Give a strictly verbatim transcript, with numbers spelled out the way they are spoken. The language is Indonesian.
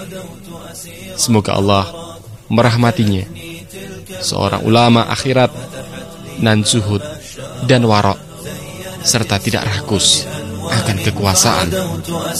Semoga Allah merahmatinya, seorang ulama akhirat nan zuhud dan warok, serta tidak rakus akan kekuasaan.